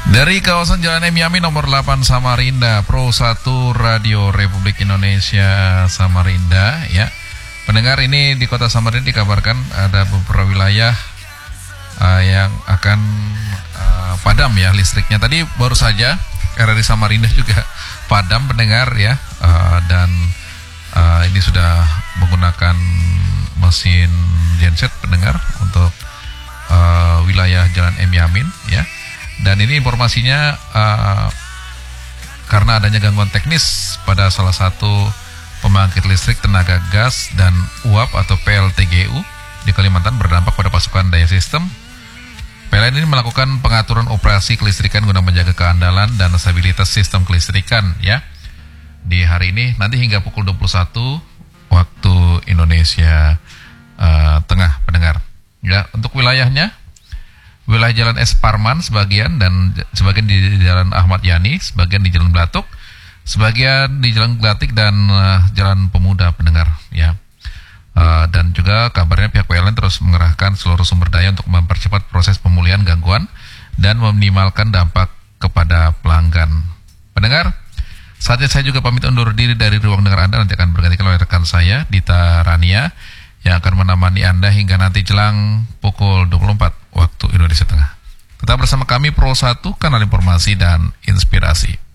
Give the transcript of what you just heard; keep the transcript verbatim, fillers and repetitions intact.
Dari kawasan Jalan M. Yamin nomor delapan Samarinda, Pro satu Radio Republik Indonesia Samarinda, ya. Pendengar, ini di kota Samarinda dikabarkan ada beberapa wilayah uh, yang akan uh, padam ya listriknya. Tadi baru saja R R I Samarinda juga padam, pendengar, ya, uh, dan uh, ini sudah menggunakan mesin genset, pendengar, untuk uh, wilayah Jalan M. Yamin, ya. Dan ini informasinya uh, karena adanya gangguan teknis pada salah satu pembangkit listrik tenaga gas dan uap atau P L T G U di Kalimantan berdampak pada pasokan daya sistem. P L N ini melakukan pengaturan operasi kelistrikan guna menjaga keandalan dan stabilitas sistem kelistrikan, ya, di hari ini nanti hingga pukul dua puluh satu waktu Indonesia uh, Tengah, pendengar. Ya, untuk wilayahnya, wilayah Jalan S. Parman sebagian, dan sebagian di Jalan Ahmad Yani, sebagian di Jalan Blatuk, sebagian di Jalan Glatik, dan uh, Jalan Pemuda, pendengar, ya. Uh, dan juga kabarnya pihak P L N terus mengerahkan seluruh sumber daya untuk mempercepat proses pemulihan gangguan dan meminimalkan dampak kepada pelanggan. Pendengar, saatnya saya juga pamit undur diri dari ruang dengar Anda. Nanti akan bergantikan oleh rekan saya, Dita Rania, yang akan menemani Anda hingga nanti jelang pukul dua puluh empat waktu Indonesia Tengah. Tetap bersama kami Pro satu, kanal informasi dan inspirasi.